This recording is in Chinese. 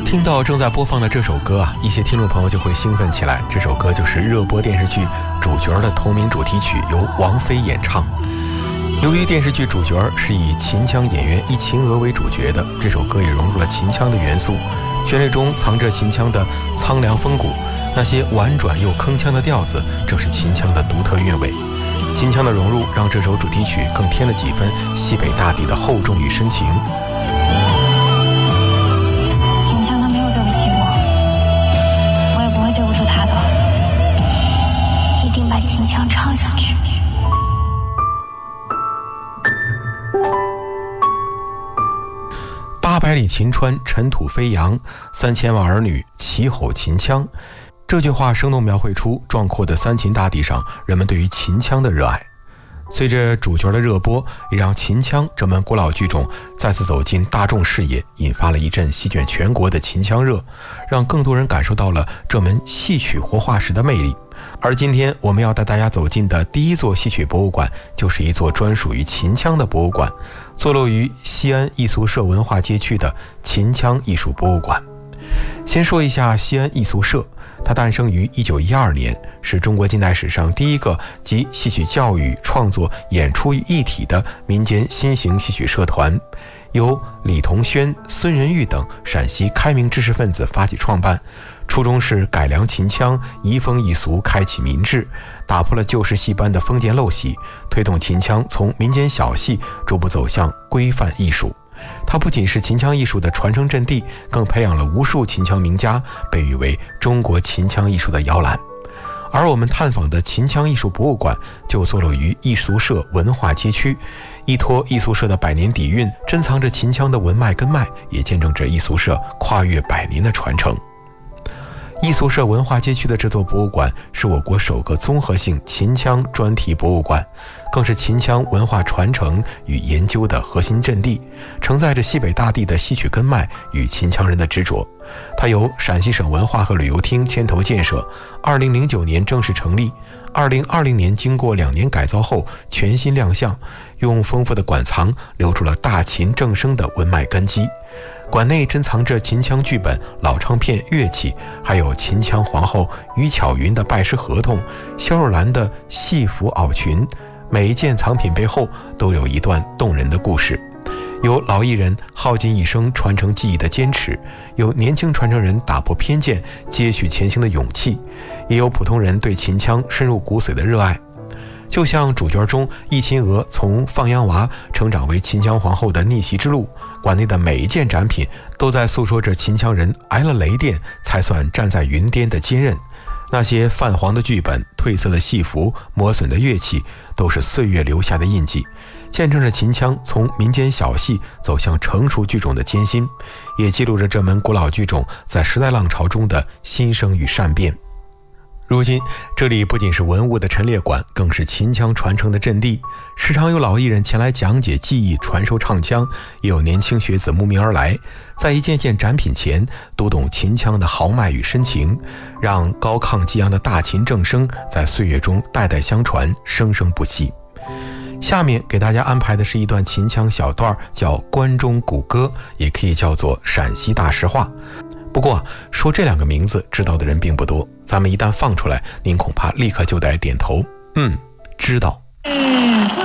听到正在播放的这首歌啊，一些听众朋友就会兴奋起来。这首歌就是热播电视剧主角的同名主题曲，由王菲演唱。由于电视剧主角是以秦腔演员易秦娥为主角的，这首歌也融入了秦腔的元素，旋律中藏着秦腔的苍凉风骨，那些婉转又铿锵的调子，正是秦腔的独特韵味。秦腔的融入让这首主题曲更添了几分西北大地的厚重与深情。 秦腔他没有对不起我，我也不会对不住他的，一定把秦腔唱下去。 800里秦川，尘土飞扬，3000万儿女齐吼秦腔。这句话生动描绘出壮阔的三秦大地上人们对于秦腔的热爱。随着主角的热播，也让秦腔这门古老剧种再次走进大众视野，引发了一阵席卷全国的秦腔热，让更多人感受到了这门戏曲活化石的魅力。而今天我们要带大家走进的第一座戏曲博物馆，就是一座专属于秦腔的博物馆，坐落于西安艺俗社文化街区的秦腔艺术博物馆。先说一下西安艺俗社，它诞生于1912年，是中国近代史上第一个集戏曲教育、创作、演出于一体的民间新型戏曲社团，由李同轩、孙仁玉等陕西开明知识分子发起创办，初衷是改良秦腔，移风易俗，开启民智，打破了旧式戏班的封建陋习，推动秦腔从民间小戏逐步走向规范艺术。它不仅是秦腔艺术的传承阵地，更培养了无数秦腔名家，被誉为中国秦腔艺术的摇篮。而我们探访的秦腔艺术博物馆就坐落于艺俗社文化街区，依托艺俗社的100年底蕴，珍藏着秦腔的文脉根脉，也见证着艺俗社跨越100年的传承。艺俗社文化街区的这座博物馆是我国首个综合性秦腔专题博物馆，更是秦腔文化传承与研究的核心阵地，承载着西北大地的戏曲根脉与秦腔人的执着。它由陕西省文化和旅游厅牵头建设，2009年正式成立，2020年经过2年改造后全新亮相，用丰富的馆藏留住了大秦正声的文脉根基。馆内珍藏着秦腔剧本、老唱片、乐器，还有秦腔皇后于巧云的拜师合同、萧若兰的戏服袄裙，每一件藏品背后都有一段动人的故事。有老艺人耗尽一生传承技艺的坚持，有年轻传承人打破偏见、接续前行的勇气，也有普通人对秦腔深入骨髓的热爱。就像主角中易秦娥从放羊娃成长为秦腔皇后的逆袭之路，馆内的每一件展品都在诉说着秦腔人挨了雷电才算站在云巅的坚韧。那些泛黄的剧本、褪色的戏服、磨损的乐器，都是岁月留下的印记，见证着秦腔从民间小戏走向成熟剧种的艰辛，也记录着这门古老剧种在时代浪潮中的新生与善变。如今这里不仅是文物的陈列馆，更是秦腔传承的阵地，时常有老艺人前来讲解技艺、传授唱腔，也有年轻学子慕名而来，在一件件展品前读懂秦腔的豪迈与深情，让高亢激昂的大秦正声在岁月中代代相传，生生不息。下面给大家安排的是一段秦腔小段，叫《关中古歌》，也可以叫做陕西大实话。不过说这2个名字知道的人并不多，咱们一旦放出来，您恐怕立刻就得点头，知道。